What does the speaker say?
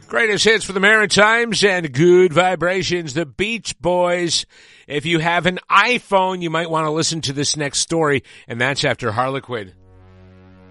Greatest hits for the Maritimes and good vibrations, the Beach Boys. If you have an iPhone, you might want to listen to this next story, and that's after Harlequin.